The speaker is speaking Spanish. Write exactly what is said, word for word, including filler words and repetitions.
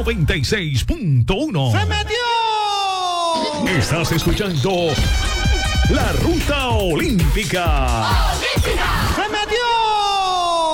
noventa y seis punto uno. ¡Se metió! Estás escuchando La Ruta Olímpica. Olímpica.